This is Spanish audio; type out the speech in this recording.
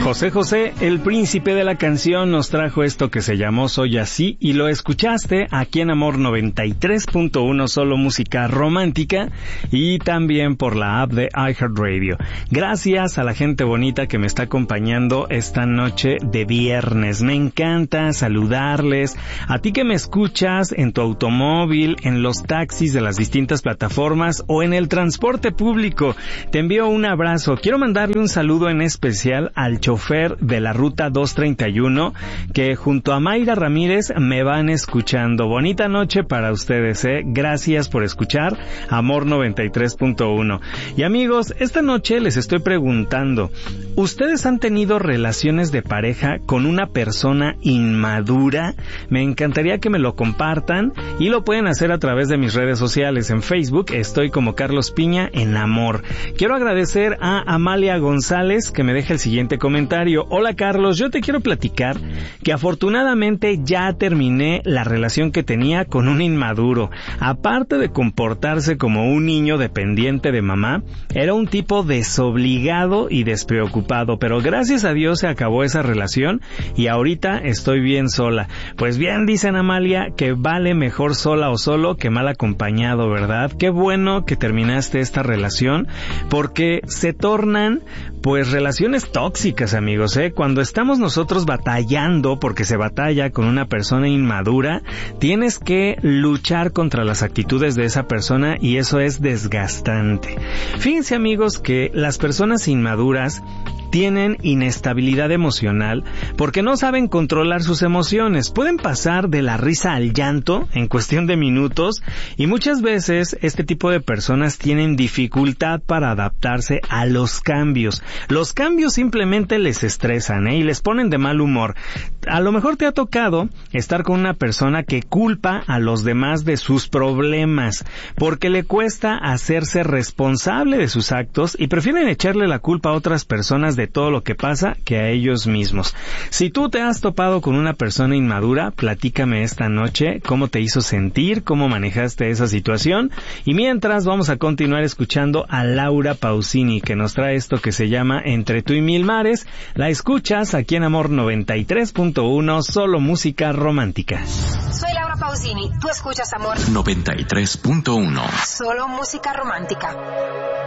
José José, el príncipe de la canción, nos trajo esto que se llamó Soy Así y lo escuchaste aquí en Amor 93.1, solo música romántica, y también por la app de iHeartRadio. Gracias a la gente bonita que me está acompañando esta noche de viernes. Me encanta saludarles. A ti que me escuchas en tu automóvil, en los taxis de las distintas plataformas o en el transporte público, te envío un abrazo. Quiero mandarle un saludo en especial al chofer de la ruta 231 que junto a Mayra Ramírez me van escuchando. Bonita noche para ustedes, Gracias por escuchar Amor 93.1. Y amigos, esta noche les estoy preguntando, ¿ustedes han tenido relaciones de pareja con una persona inmadura? Me encantaría que me lo compartan y lo pueden hacer a través de mis redes sociales. En Facebook estoy como Carlos Piña en Amor. Quiero agradecer a Amalia González que me deja el siguiente comentario. Hola Carlos, yo te quiero platicar que afortunadamente ya terminé la relación que tenía con un inmaduro. Aparte de comportarse como un niño dependiente de mamá, era un tipo desobligado y despreocupado, pero gracias a Dios se acabó esa relación y ahorita estoy bien sola. Pues bien, dicen Amalia, que vale mejor sola o solo que mal acompañado, ¿verdad? Qué bueno que terminaste esta relación, porque se tornan pues relaciones tóxicas, amigos, Cuando estamos nosotros batallando, porque se batalla con una persona inmadura, tienes que luchar contra las actitudes de esa persona y eso es desgastante. Fíjense, amigos, que las personas inmaduras tienen inestabilidad emocional porque no saben controlar sus emociones. Pueden pasar de la risa al llanto en cuestión de minutos y muchas veces este tipo de personas tienen dificultad para adaptarse a los cambios. Los cambios simplemente les estresan, y les ponen de mal humor. A lo mejor te ha tocado estar con una persona que culpa a los demás de sus problemas porque le cuesta hacerse responsable de sus actos y prefieren echarle la culpa a otras personas de todo lo que pasa que a ellos mismos. Si tú te has topado con una persona inmadura, platícame esta noche cómo te hizo sentir, cómo manejaste esa situación, y mientras vamos a continuar escuchando a Laura Pausini que nos trae esto que se llama Entre tú y mil mares. La escuchas aquí en Amor 93.1, solo música romántica. Soy Laura Pausini, tú escuchas Amor 93.1, solo música romántica.